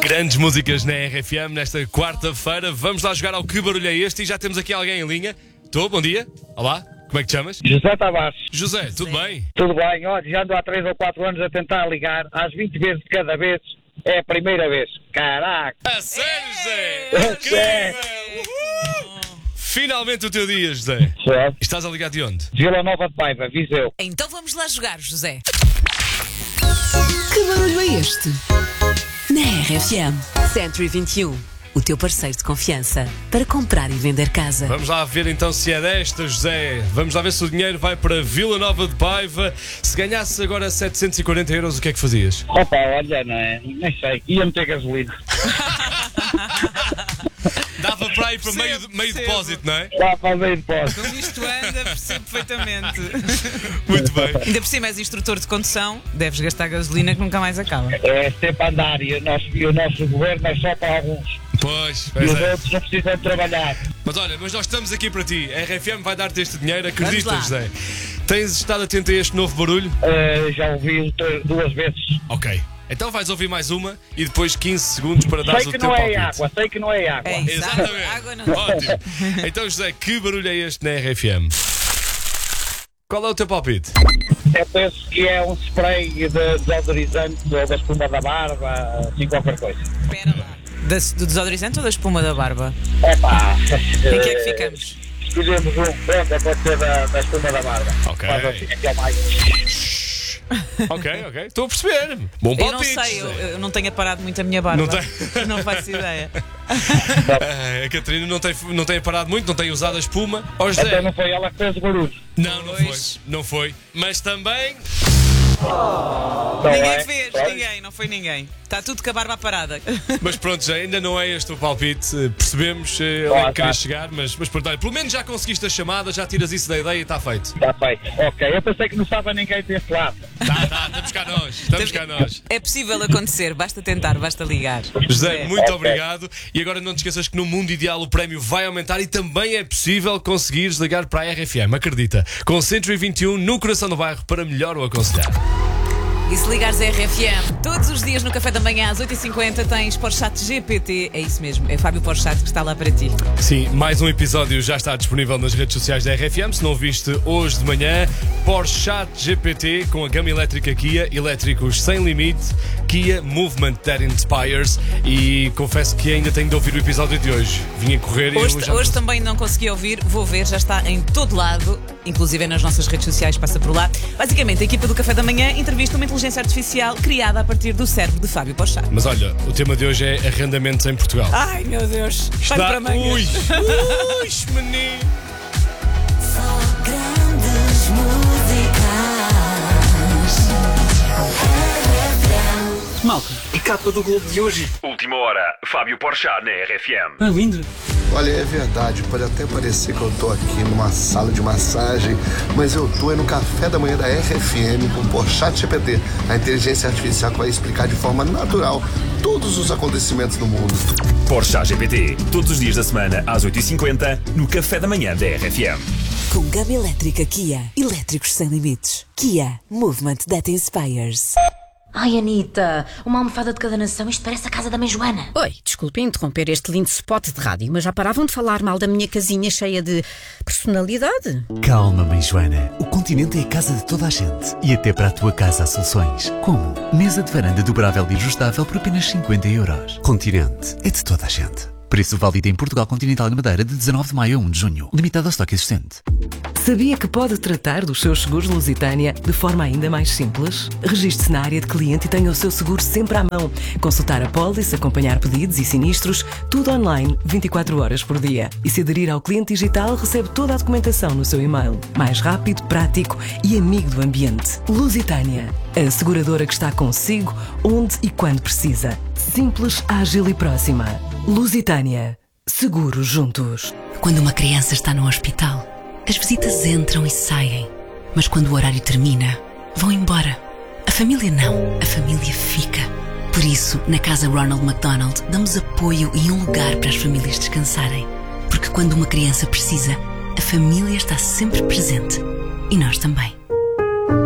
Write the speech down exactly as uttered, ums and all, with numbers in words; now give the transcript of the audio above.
Grandes músicas na R F M nesta quarta-feira. Vamos lá jogar ao Que Barulho é Este? E já temos aqui alguém em linha. Estou, bom dia. Olá, como é que te chamas? José Tavares. José, tudo bem? Tudo bem, olha, já ando há três ou quatro anos a tentar ligar, às vinte vezes de cada vez, é a primeira vez. Caraca! A sério, José? É. Incrível! Uhul! Finalmente o teu dia, José. Certo. Estás a ligar de onde? Vila Nova de Paiva, Viseu. Então vamos lá jogar, José. Que barulho é este? Na R F M cento e vinte e um, o teu parceiro de confiança para comprar e vender casa. Vamos lá ver então se é desta, José. Vamos lá ver se o dinheiro vai para Vila Nova de Paiva. Se ganhasse agora setecentos e quarenta euros, o que é que fazias? Opa, olha, não é? Nem sei, ia meter gasolina. Dava para ir para meio, Percebo, meio percebo. depósito, não é? Lá para ver depósito. Como isto anda, percebo perfeitamente. Muito bem. Ainda por cima és instrutor de condução, deves gastar gasolina que nunca mais acaba. É sempre andar e o nosso, e o nosso governo é só para alguns. Pois, E pois os é. outros não precisam trabalhar. Mas olha, mas nós estamos aqui para ti. A R F M vai dar-te este dinheiro, acredita, Vamos lá. José. Tens estado atento a este novo barulho? Uh, já ouvi t- duas vezes. Ok. Então vais ouvir mais uma e depois quinze segundos para dar Sei o que teu não palpite. é água, sei que não é água. É exato. Exatamente. Água não. Ótimo. Então, José, que barulho é este na R F M? Qual é o teu palpite? Eu penso que é um spray de desodorizante ou da espuma da barba, assim qualquer coisa. Espera lá. Da, do desodorizante ou da espuma da barba? É pá. Em que é que ficamos? Escolhemos um, pronto, pode ser da, da espuma da barba. Ok. Mas assim é que é mais. Ok, ok. Estou a perceber. Bom Eu palpite. não sei, eu, José. eu não tenho aparado muito a minha barba. Não tem? Não faço ideia. Ah, a Catarina não tem, não tem parado muito, não tem usado a espuma. Ó, José. Então não foi ela que fez o barulho. Não, não foi. Pois. Não foi. Mas também. Não Ninguém é? fez, Pronto. ninguém, não foi ninguém. Está tudo com a barba parada. Mas pronto, já ainda não é este o palpite. Eh, Percebemos eh, Tá, onde é que querias tá. chegar, mas, mas pronto, olha, pelo menos já conseguiste a chamada, já tiras isso da ideia e está feito. Está feito. Ok, eu pensei que não estava ninguém desse lado. Tá, tá, estamos cá nós, estamos cá nós. É possível acontecer, basta tentar, basta ligar. José, muito Ok. obrigado. E agora não te esqueças que no mundo ideal o prémio vai aumentar e também é possível conseguires ligar para a R F M, acredita. Com cento e vinte e um no coração do bairro para melhor o aconselhar. E se ligares a R F M todos os dias no café da manhã às oito e cinquenta tens Porsche G P T. É isso mesmo, é Fábio Porsche que está lá para ti. Sim, mais um episódio já está disponível nas redes sociais da R F M. Se não viste hoje de manhã, Porsche G P T com a gama elétrica Kia, elétricos sem limite, Kia Movement That Inspires. E confesso que ainda tenho de ouvir o episódio de hoje. Vim a correr Hoje, e eu já hoje também não consegui ouvir, vou ver, já está em todo lado, inclusive nas nossas redes sociais, passa por lá. Basicamente, a equipa do café da manhã entrevista uma inteligência artificial criada a partir do cérebro de Fábio Porsche. Mas olha, o tema de hoje é arrendamentos em Portugal. Ai meu Deus, vai Está... para amanhã. Ui, ui, menino. Só grandes músicas. Malta, a capa do Globo de hoje. Última hora, Fábio Porchat na R F M. É lindo. Olha, é verdade, pode até parecer que eu tô aqui numa sala de massagem, mas eu tô é no café da manhã da R F M com o Porsche G P T, a inteligência artificial que vai explicar de forma natural todos os acontecimentos do mundo. Porchat G P T, todos os dias da semana às oito e cinquenta no café da manhã da R F M. Com gama elétrica Kia, elétricos sem limites. Kia, movement that inspires. Ai, Anitta, uma almofada de cada nação, isto parece a casa da mãe Joana. Oi, desculpem interromper este lindo spot de rádio, mas já paravam de falar mal da minha casinha cheia de personalidade? Calma, mãe Joana. O Continente é a casa de toda a gente. E até para a tua casa há soluções. Como? Mesa de varanda dobrável e ajustável por apenas cinquenta euros. Continente é de toda a gente. Preço válido em Portugal Continental e na Madeira de dezanove de maio a um de junho. Limitado ao estoque existente. Sabia que pode tratar dos seus seguros Lusitânia de forma ainda mais simples? Registre-se na área de cliente e tenha o seu seguro sempre à mão. Consultar a pólice, acompanhar pedidos e sinistros, tudo online, vinte e quatro horas por dia. E se aderir ao cliente digital, recebe toda a documentação no seu e-mail. Mais rápido, prático e amigo do ambiente. Lusitânia, a seguradora que está consigo, onde e quando precisa. Simples, ágil e próxima. Lusitânia. Seguros juntos. Quando uma criança está no hospital, as visitas entram e saem. Mas quando o horário termina, vão embora. A família não, a família fica. Por isso, na Casa Ronald McDonald, damos apoio e um lugar para as famílias descansarem. Porque quando uma criança precisa, a família está sempre presente. E nós também.